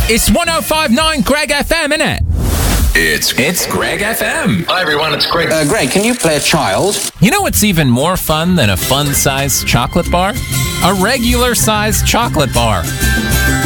It's 105.9 Greg FM, innit? It's Greg FM. Hi everyone, it's Greg. Greg, can you play a child? You know what's even more fun than a fun-sized chocolate bar? A regular-sized chocolate bar.